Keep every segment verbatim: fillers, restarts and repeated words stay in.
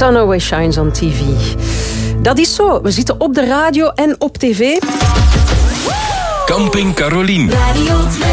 Sun Always Shines on T V. Dat is zo. We zitten op de radio en op tv. Camping Carolien. Radio twee.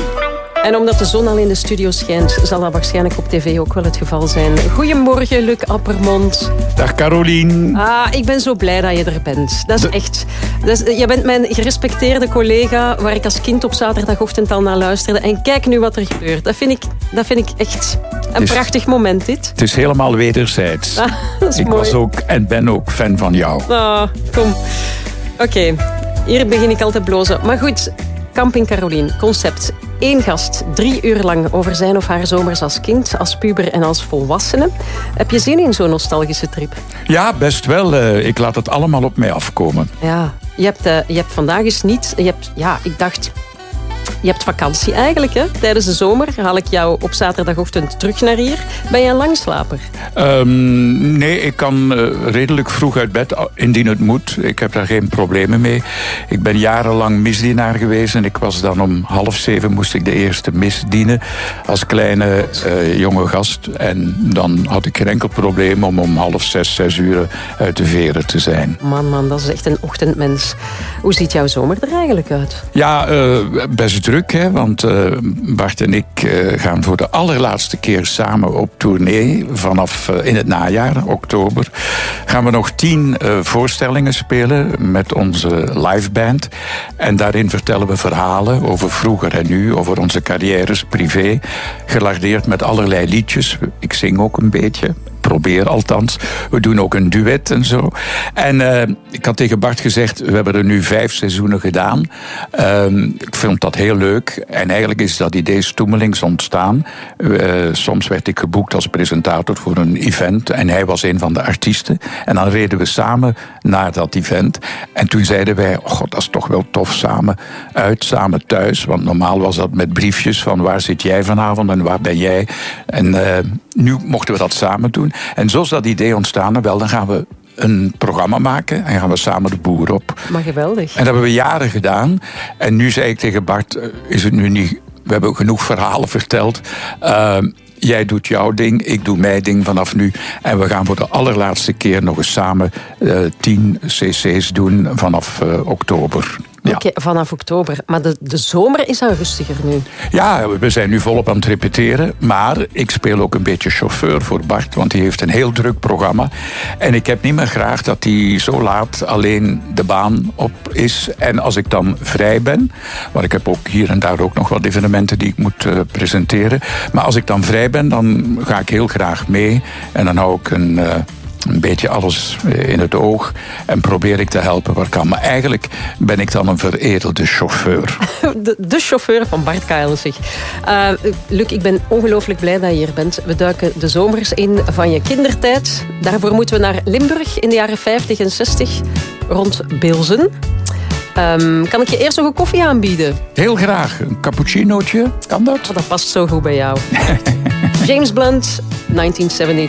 En omdat de zon al in de studio schijnt, zal dat waarschijnlijk op tv ook wel het geval zijn. Goedemorgen, Luc Appermond. Dag Carolien. Ah, ik ben zo blij dat je er bent. Dat is de... echt... Dat is, je bent mijn gerespecteerde collega waar ik als kind op zaterdagochtend al naar luisterde. En kijk nu wat er gebeurt. Dat vind ik, dat vind ik echt een is, prachtig moment, dit. Het is helemaal wederzijds. Ah, dat is ik mooi. was ook en ben ook fan van jou. Ah, kom. Oké, okay. Hier begin ik altijd blozen. Maar goed, Camping Carolien, concept. Eén gast, drie uur lang over zijn of haar zomers als kind, als puber en als volwassene. Heb je zin in zo'n nostalgische trip? Ja, best wel. Ik laat het allemaal op mij afkomen. Ja, je hebt, uh, je hebt vandaag eens niet... Je hebt, ja, ik dacht... Je hebt vakantie eigenlijk, hè? Tijdens de zomer haal ik jou op zaterdagochtend terug naar hier. Ben je een langslaper? Um, nee, ik kan uh, redelijk vroeg uit bed, indien het moet. Ik heb daar geen problemen mee. Ik ben jarenlang misdienaar geweest en ik was dan om half zeven moest ik de eerste mis dienen als kleine uh, jonge gast. En dan had ik geen enkel probleem om om half zes, zes uur uit de veren te zijn. Man, man, dat is echt een ochtendmens. Hoe ziet jouw zomer er eigenlijk uit? Ja, uh, best druk, hè, want uh, Bart en ik uh, gaan voor de allerlaatste keer samen op tournee. Vanaf uh, in het najaar, oktober, gaan we nog tien uh, voorstellingen spelen met onze liveband. En daarin vertellen we verhalen over vroeger en nu, over onze carrières privé. Gelardeerd met allerlei liedjes. Ik zing ook een beetje. Probeer althans. We doen ook een duet en zo. En uh, ik had tegen Bart gezegd, we hebben er nu vijf seizoenen gedaan. Uh, ik vond dat heel leuk. En eigenlijk is dat idee stoemelings ontstaan. Uh, soms werd ik geboekt als presentator voor een event. En hij was een van de artiesten. En dan reden we samen naar dat event. En toen zeiden wij, oh god, dat is toch wel tof samen uit, samen thuis. Want normaal was dat met briefjes van waar zit jij vanavond en waar ben jij. En uh, nu mochten we dat samen doen. En zo is dat idee ontstaan. Wel, dan gaan we een programma maken en gaan we samen de boer op. Maar geweldig. En dat hebben we jaren gedaan. En nu zei ik tegen Bart, is het nu niet... We hebben genoeg verhalen verteld. Uh, jij doet jouw ding, ik doe mijn ding vanaf nu. En we gaan voor de allerlaatste keer nog eens samen uh, tien cc's doen vanaf uh, oktober. Ja. Oké, okay, vanaf oktober. Maar de, de zomer is al rustiger nu. Ja, we zijn nu volop aan het repeteren. Maar ik speel ook een beetje chauffeur voor Bart. Want hij heeft een heel druk programma. En ik heb niet meer graag dat hij zo laat alleen de baan op is. En als ik dan vrij ben... Want ik heb ook hier en daar ook nog wat evenementen die ik moet uh, presenteren. Maar als ik dan vrij ben, dan ga ik heel graag mee. En dan hou ik een... Uh, Een beetje alles in het oog en probeer ik te helpen waar kan. Maar eigenlijk ben ik dan een veredelde chauffeur. De, de chauffeur van Bart Kaelen, zeg. Uh, Luc, ik ben ongelooflijk blij dat je hier bent. We duiken de zomers in van je kindertijd. Daarvoor moeten we naar Limburg in de jaren vijftig en zestig, rond Bilzen. Um, kan ik je eerst nog een koffie aanbieden? Heel graag. Een cappuccinootje, kan dat? Oh, dat past zo goed bij jou. James Blunt, negentien zeventig.